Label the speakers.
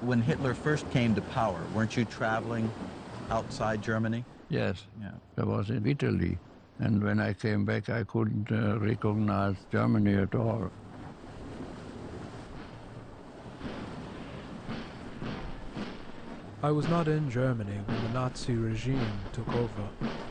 Speaker 1: when Hitler first came to power, weren't you traveling outside Germany?
Speaker 2: Yes,
Speaker 1: Yeah.
Speaker 2: I was in Italy. And when I came back, I couldn't recognize Germany at all.
Speaker 3: I was not in Germany when the Nazi regime took over.